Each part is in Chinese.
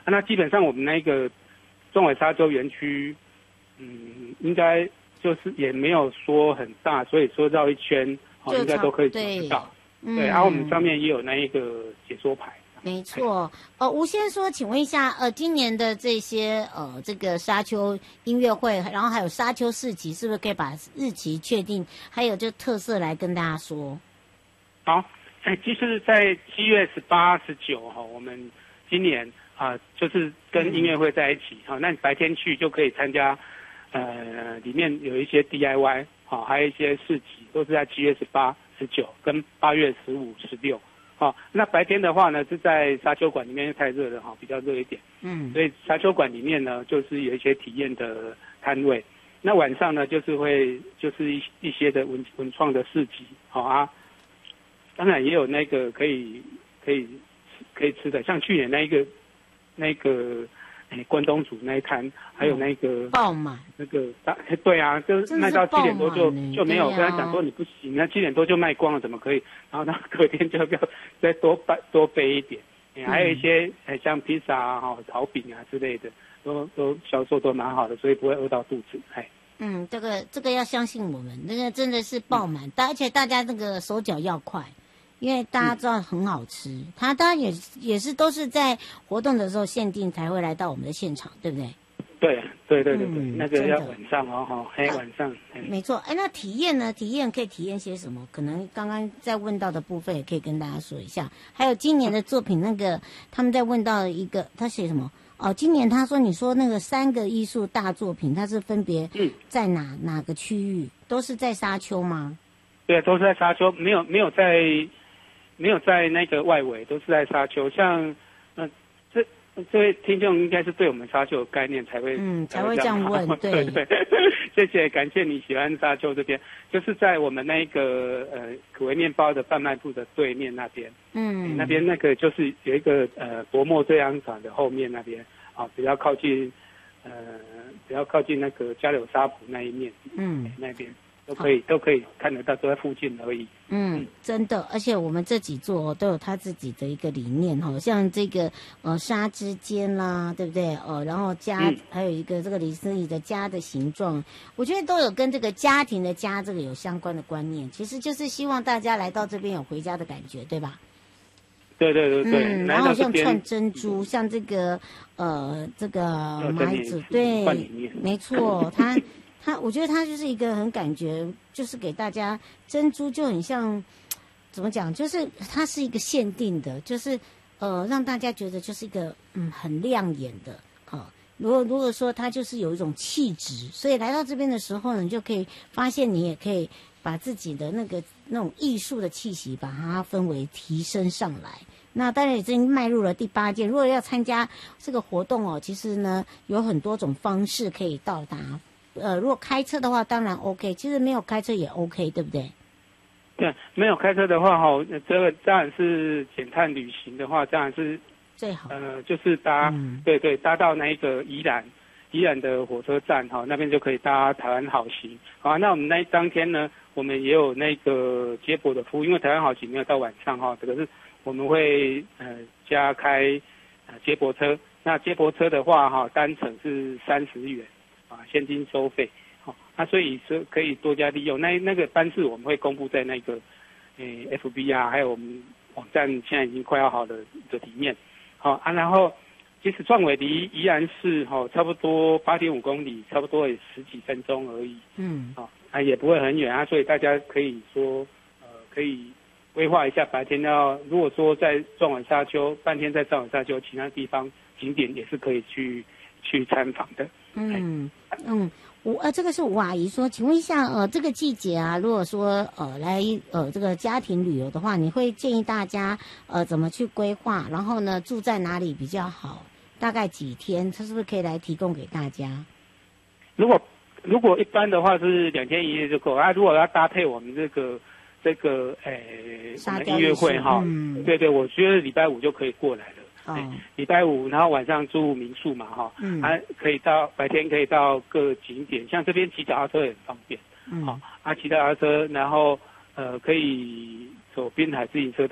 那基本上我们那个中尾沙丘园区，应该就是也没有说很大，所以说绕一圈应该都可以走得到。对，然后我们上面也有那一个解说牌。 没错，吴先说，请问一下，今年的这些这个沙丘音乐会，然后还有沙丘市集，是不是可以把日期确定，还有就特色来跟大家说？ 好，其实，在7月18、19我们今年就是跟音乐会在一起那你白天去就可以参加，里面有一些 DIY 还有一些市集，都是在7月18、19跟8月15、16。那白天的话呢，是在沙丘馆里面，太热了比较热一点。所以沙丘馆里面呢，就是有一些体验的摊位。那晚上呢，就是一些的文创的市集，当然也有那个可以吃的，像去年那个关东煮那一摊，还有那个爆满那个对啊，就是卖到7点多就没有，跟他讲说你不行，那7点多就卖光了，怎么可以？然后那隔天就要再多备一点。还有一些像披萨炒饼之类的，都销售都蛮好的，所以不会饿到肚子。 这个要相信我们，那个真的是爆满，而且大家那个手脚要快。因为大家知道很好吃，它当然也是都是在活动的时候限定才会来到我们的现场，对不对？ 对，那个要晚上晚上。 没错，那体验呢？体验可以体验些什么？可能刚刚在问到的部分也可以跟大家说一下。还有今年的作品，那个他们在问到一个，他写什么？今年他说你说那个3个艺术大作品，它是分别在哪个区域？都是在沙丘吗？ 对，都是在沙丘，没有在那个外围，都是在沙丘。像这位听众应该是对我们沙丘有概念才会这样问，对， 谢谢，感谢你喜欢沙丘这边，就是在我们那个可为面包的贩卖部的对面那边，那边那个就是有一个薄墨醉安厂的后面那边比较靠近那个加柳沙浦那一面，那边。都可以看得到，都在附近而已。 真的，而且我们这几座都有他自己的一个理念像这个沙之间啦，对不对？然后家还有一个这个李思怡的家的形状，我觉得都有跟这个家庭的家这个有相关的观念。其实就是希望大家来到这边有回家的感觉，对吧？对。然后像串珍珠，像这个这个麦子，对，没错，我觉得它就是一个很感觉，就是给大家珍珠就很像，怎么讲？就是它是一个限定的，就是让大家觉得就是一个很亮眼的。如果说它就是有一种气质，所以来到这边的时候呢，你就可以发现你也可以把自己的那种艺术的气息把它氛围提升上来。那当然已经迈入了第8届，如果要参加这个活动其实呢有很多种方式可以到达。如果开车的话，当然 OK。其实没有开车也 OK， 对不对？ 对，没有开车的话，这个当然是减碳旅行的话，当然是最好。 就是搭，搭到那一个宜兰的火车站那边就可以搭台湾好行。那我们当天呢，我们也有那个接驳的服务，因为台湾好行没有到晚上这个是我们会加开接驳车。那接驳车的话单程是30元。现金收费，所以是可以多加利用。那个班次我们会公布在那个FB 还有我们网站，现在已经快要好的里面。然后其实壮伟离宜兰市差不多8.5公里，差不多也10几分钟而已。也不会很远所以大家可以说可以规划一下白天如果说在壮伟沙丘半天，在壮伟沙丘其他地方景点也是可以去参访的。 这个是吴阿姨说，请问一下，这个季节如果说来这个家庭旅游的话，你会建议大家怎么去规划？然后呢，住在哪里比较好？大概几天？这是不是可以来提供给大家？ 如果一般的话是2天1夜就够如果要搭配我们这个我们音乐会对，我觉得礼拜5就可以过来了。礼拜5，然后晚上住民宿嘛，可以白天可以到各景点，像这边骑脚踏车也很方便，骑脚踏车，然后可以走滨海自行车道，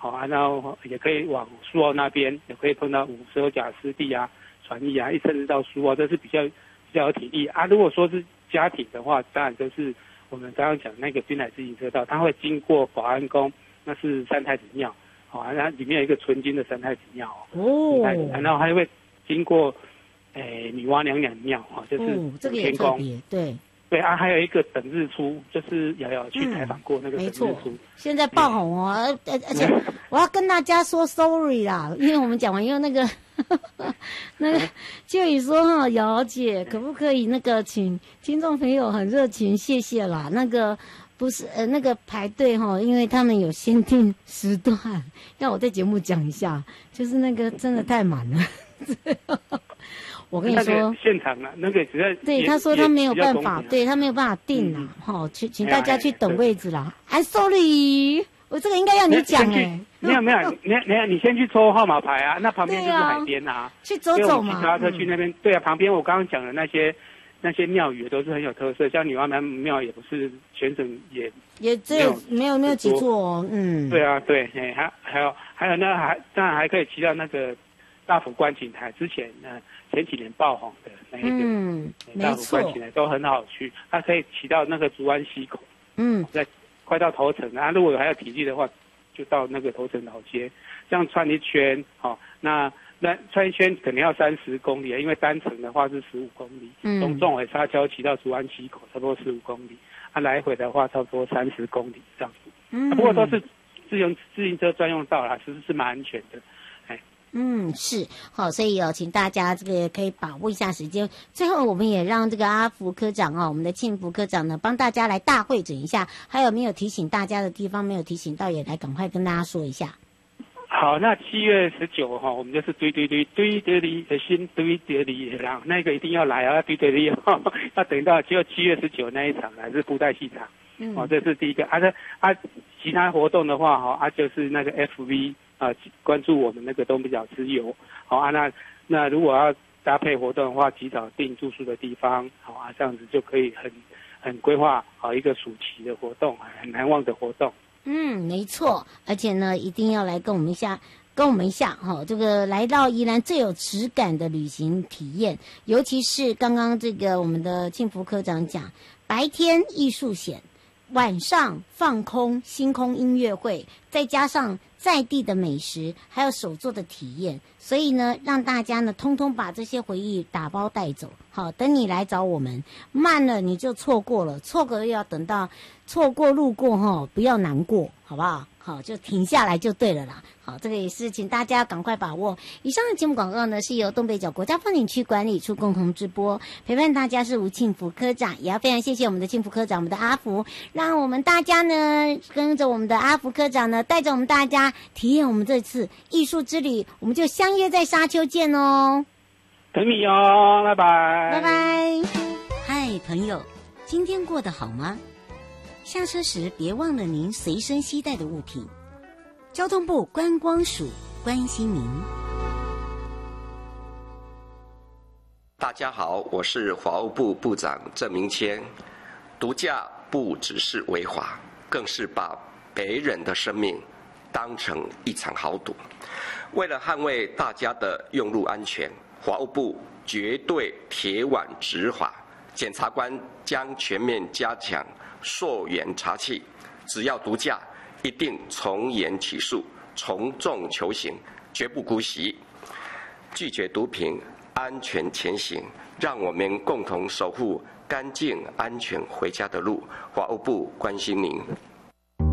好啊，然后也可以往苏澳那边，也可以碰到50甲湿地啊、船驿啊，甚至到苏澳，这是比较有体力啊。如果说是家庭的话，当然就是我们刚刚讲那个滨海自行车道，它会经过保安宫，那是三太子庙，好啊，那里面有一个纯金的三太子庙哦，然后还会经过女娲娘娘庙啊，就是这个也特别， 对啊，还有一个等日出，就是瑶瑶去采访过那个等日出， 现在爆红哦，而且我要跟大家说 sorry 啦，因为我们讲完以后那个就宇说哈，瑶姐可不可以那个请听众朋友很热情，谢谢啦，那个不是那个排队哈，因为他们有限定时段，要我在节目讲一下，就是那个真的太满了。我跟你说， 现场啊，那个只要对他说他没有办法，对他没有办法定啦，哈，请大家去等位置啦。I'm sorry， 我这个应该要你讲没有，你先去抽号码牌啊，那旁边就是海边啊， 去走走嘛。 骑脚踏车去那边，对啊，旁边我刚刚讲的那些庙宇都是很有特色，像女娲娘庙也不是全省也只有没有几座哦， 对啊，对，还有那当然还可以骑到那个大埔观景台，之前前几年爆红的那一个，大埔观景台都很好去，它可以骑到那个竹湾溪口，在快到头城啊，如果还有体力的话，就到那个头城老街，这样穿一圈，那穿一圈可能要30公里，因为单程的话是15公里，从中尾沙丘骑到竹湾溪口差不多15公里，来回的话差不多30公里这样子，不过都是自行车专用道啦，其实是蛮安全的。 是好，所以请大家这个可以把握一下时间。最后，我们也让这个阿福科长我们的庆福科长呢，帮大家来大汇整一下，还有没有提醒大家的地方没有提醒到，也来赶快跟大家说一下。 好，那7月19我们就是堆的心堆的啦，那个一定要来啊，堆的要等到只有7月19那一场还是布袋戏场，这是第一个其他活动的话就是那个 FV。关注我们那个东北角之友，那如果要搭配活动的话，及早订住宿的地方，这样子就可以很规划好一个暑期的活动，很难忘的活动。 没错，而且呢，一定要来跟我们一下这个来到宜兰最有质感的旅行体验，尤其是刚刚这个我们的庆福科长讲，白天艺术险，晚上放空星空音乐会，再加上在地的美食，还有手作的体验，所以呢，让大家呢通通把这些回忆打包带走。好，等你来找我们，慢了你就错过了，错过又要等到错过路过不要难过，好不好？好，就停下来就对了啦。好，这个也是请大家赶快把握。以上的节目广告呢，是由东北角国家风景区管理处共同直播，陪伴大家是吴庆福科长，也要非常谢谢我们的庆福科长，我们的阿福，让我们大家呢跟着我们的阿福科长呢，带着我们大家体验我们这次艺术之旅，我们就相约在沙丘见哦。 等你哦，拜拜。 拜拜。嗨，朋友，今天过得好吗？下车时别忘了您随身携带的物品。交通部观光署关心您。 大家好，我是法务部部长郑明谦。毒驾不只是违法，更是把别人的生命当成一场豪赌。为了捍卫大家的用路安全，法务部绝对铁腕执法，检察官将全面加强溯源查缉，只要毒驾，一定从严起诉，从重求刑，绝不姑息。拒绝毒品，安全前行，让我们共同守护干净安全回家的路。法务部关心您。